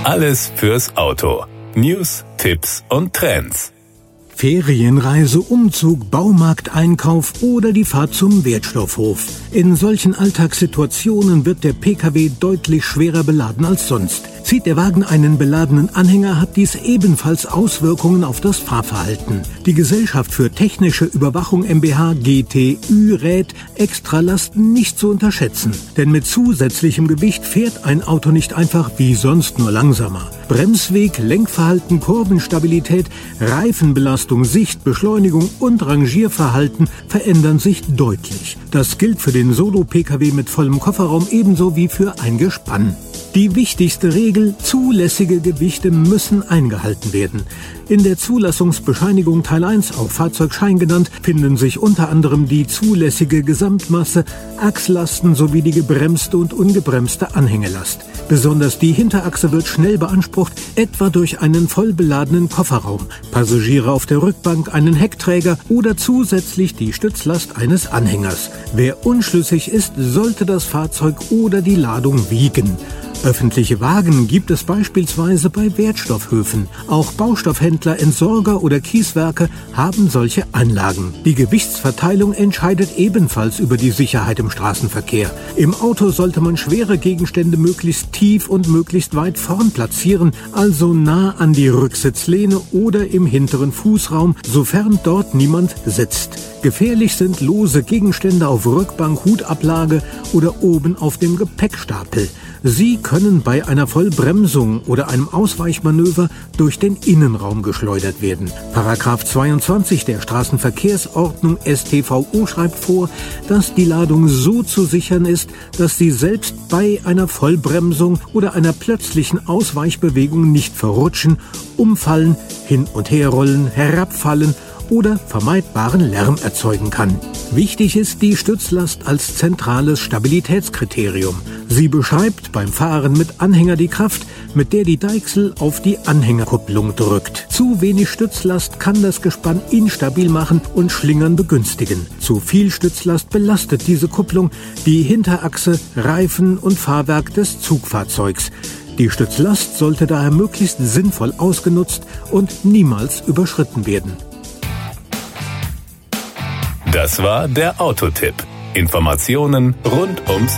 Alles fürs Auto. News, Tipps und Trends. Ferienreise, Umzug, Baumarkteinkauf oder die Fahrt zum Wertstoffhof. In solchen Alltagssituationen wird der Pkw deutlich schwerer beladen als sonst. Zieht der Wagen einen beladenen Anhänger, hat dies ebenfalls Auswirkungen auf das Fahrverhalten. Die Gesellschaft für technische Überwachung mbH GTÜ rät, Extralasten nicht zu unterschätzen. Denn mit zusätzlichem Gewicht fährt ein Auto nicht einfach wie sonst nur langsamer. Bremsweg, Lenkverhalten, Kurvenstabilität, Reifenbelastung, Sicht, Beschleunigung und Rangierverhalten verändern sich deutlich. Das gilt für den Solo-Pkw mit vollem Kofferraum ebenso wie für ein Gespann. Die wichtigste Regel: zulässige Gewichte müssen eingehalten werden. In der Zulassungsbescheinigung Teil 1, auch Fahrzeugschein genannt, finden sich unter anderem die zulässige Gesamtmasse, Achslasten sowie die gebremste und ungebremste Anhängelast. Besonders die Hinterachse wird schnell beansprucht, etwa durch einen voll beladenen Kofferraum, Passagiere auf der Rückbank, einen Heckträger oder zusätzlich die Stützlast eines Anhängers. Wer unschlüssig ist, sollte das Fahrzeug oder die Ladung wiegen. Öffentliche Wagen gibt es beispielsweise bei Wertstoffhöfen. Auch Baustoffhändler, Entsorger oder Kieswerke haben solche Anlagen. Die Gewichtsverteilung entscheidet ebenfalls über die Sicherheit im Straßenverkehr. Im Auto sollte man schwere Gegenstände möglichst tief und möglichst weit vorn platzieren, also nah an die Rücksitzlehne oder im hinteren Fußraum, sofern dort niemand sitzt. Gefährlich sind lose Gegenstände auf Rückbank, Hutablage oder oben auf dem Gepäckstapel. Sie können bei einer Vollbremsung oder einem Ausweichmanöver durch den Innenraum geschleudert werden. Paragraph 22 der Straßenverkehrsordnung StVO schreibt vor, dass die Ladung so zu sichern ist, dass sie selbst bei einer Vollbremsung oder einer plötzlichen Ausweichbewegung nicht verrutschen, umfallen, hin- und herrollen, herabfallen oder vermeidbaren Lärm erzeugen kann. Wichtig ist die Stützlast als zentrales Stabilitätskriterium. Sie beschreibt beim Fahren mit Anhänger die Kraft, mit der die Deichsel auf die Anhängerkupplung drückt. Zu wenig Stützlast kann das Gespann instabil machen und Schlingern begünstigen. Zu viel Stützlast belastet diese Kupplung die Hinterachse, Reifen und Fahrwerk des Zugfahrzeugs. Die Stützlast sollte daher möglichst sinnvoll ausgenutzt und niemals überschritten werden. Das war der Autotipp. Informationen rund ums